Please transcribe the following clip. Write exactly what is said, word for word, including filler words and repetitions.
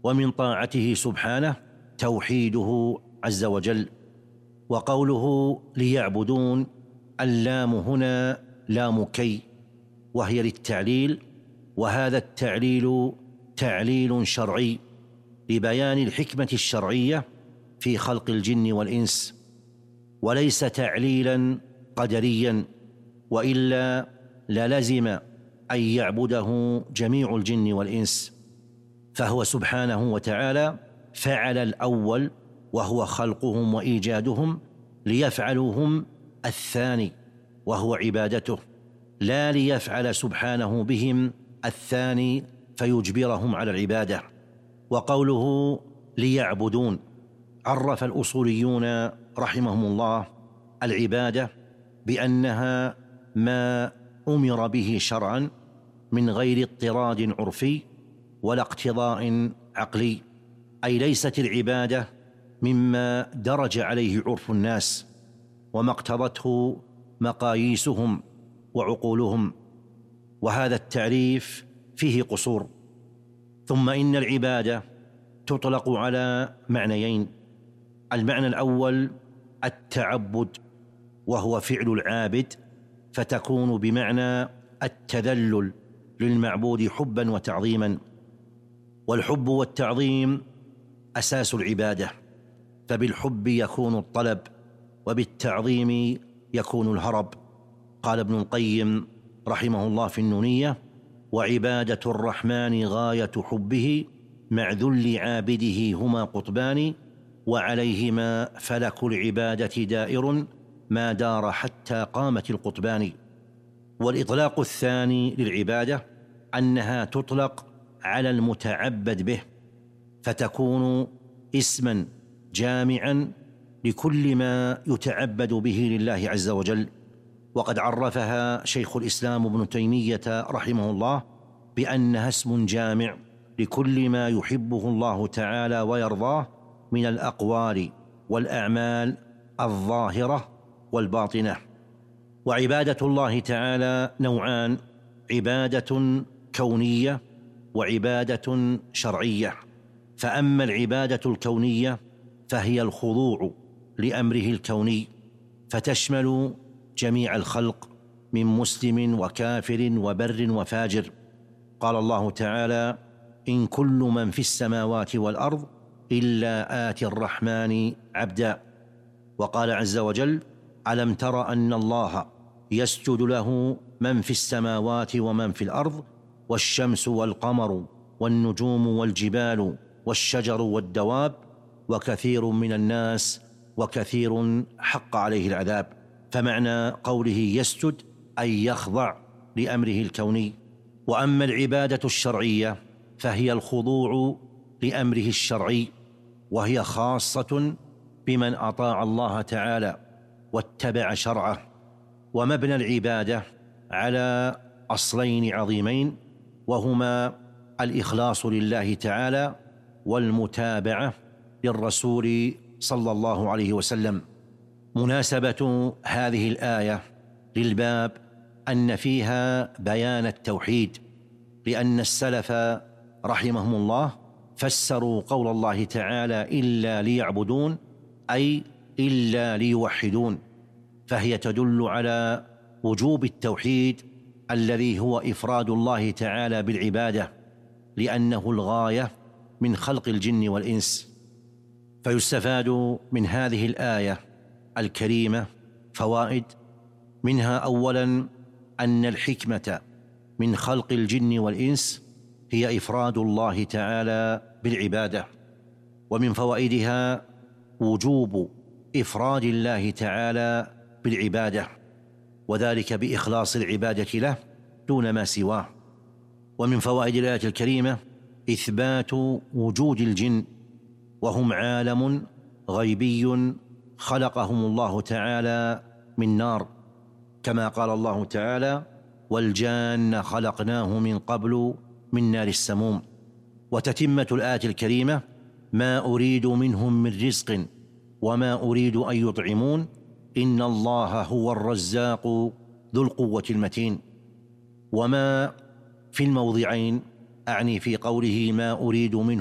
ومن طاعته سبحانه توحيده عز وجل. وقوله ليعبدون، اللام هنا لام كي، وهي للتعليل، وهذا التعليل تعليل شرعي لبيان الحكمة الشرعية في خلق الجن والإنس، وليس تعليلا قدريا، وإلا للزم أن يعبده جميع الجن والإنس. فهو سبحانه وتعالى فعل الأول وهو خلقهم وإيجادهم، ليفعلوهم الثاني وهو عبادته، لا ليفعل سبحانه بهم الثاني فيجبرهم على العبادة. وقوله ليعبدون، عرف الأصوليون رحمهم الله العبادة بأنها ما أمر به شرعا من غير اضطراد عرفي ولا اقتضاء عقلي، أي ليست العبادة مما درج عليه عرف الناس وما اقتضته مقاييسهم وعقولهم، وهذا التعريف فيه قصور. ثم إن العبادة تطلق على معنيين: المعنى الأول التعبد، وهو فعل العابد، فتكون بمعنى التذلل للمعبود حبا وتعظيما، والحب والتعظيم أساس العبادة، فبالحب يكون الطلب وبالتعظيم يكون الهرب. قال ابن القيم رحمه الله في النونية: وعبادة الرحمن غاية حبه مع ذل عابده هما قطبان، وعليهما فلك العبادة دائر ما دار حتى قامت القطبان. والإطلاق الثاني للعبادة أنها تطلق على المتعبد به، فتكون اسما جامعا لكل ما يتعبد به لله عز وجل. وقد عرفها شيخ الإسلام ابن تيمية رحمه الله بأنها اسم جامع لكل ما يحبه الله تعالى ويرضاه من الأقوال والأعمال الظاهرة والباطنة. وعبادة الله تعالى نوعان: عبادة كونية وعبادة شرعية. فأما العبادة الكونية فهي الخضوع لأمره الكوني، فتشمل جميع الخلق من مسلم وكافر وبر وفاجر. قال الله تعالى: إن كل من في السماوات والأرض إلا آتي الرحمن عبدا. وقال عز وجل: ألم تر أن الله يسجد له من في السماوات ومن في الأرض والشمس والقمر والنجوم والجبال والشجر والدواب وكثير من الناس وكثير حق عليه العذاب. فمعنى قوله يسجد أي يخضع لأمره الكوني. وأما العبادة الشرعية فهي الخضوع لأمره الشرعي، وهي خاصة بمن أطاع الله تعالى واتبع شرعه. ومبنى العبادة على أصلين عظيمين، وهما الإخلاص لله تعالى والمتابعة للرسول صلى الله عليه وسلم. مناسبة هذه الآية للباب أن فيها بيان التوحيد، لأن السلف رحمهم الله فسروا قول الله تعالى إلا ليعبدون أي إلا ليوحدون، فهي تدل على وجوب التوحيد الذي هو إفراد الله تعالى بالعبادة، لأنه الغاية من خلق الجن والإنس. فيستفاد من هذه الآية الكريمة فوائد، منها أولا أن الحكمة من خلق الجن والإنس هي إفراد الله تعالى بالعبادة. ومن فوائدها وجوب إفراد الله تعالى بالعبادة، وذلك بإخلاص العبادة له دون ما سواه. ومن فوائد الآية الكريمة إثبات وجود الجن، وهم عالم غيبي خلقهم الله تعالى من نار، كما قال الله تعالى: والجان خلقناه من قبل من نار السموم. وتتمة الآية الكريمة: ما أريد منهم من رزق وما أريد أن يطعمون إن الله هو الرزاق ذو القوة المتين. وما في الموضعين أعني في قوله ما أريد منهم